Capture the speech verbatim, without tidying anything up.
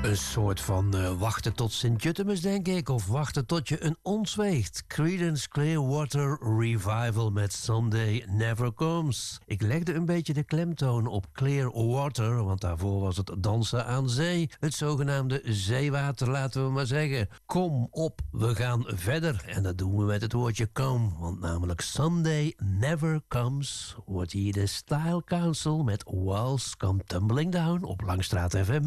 Een soort van uh, wachten tot Sint-Jutemus, denk ik. Of wachten tot je een ons weegt. Creedence Clearwater Revival met Someday Never Comes. Ik legde een beetje de klemtoon op clear water, want daarvoor was het dansen aan zee. Het zogenaamde zeewater, laten we maar zeggen. Kom op, we gaan verder. En dat doen we met het woordje come. Want namelijk Someday Never Comes wordt hier de Style Council met Walls Come Tumbling Down op Langstraat F M.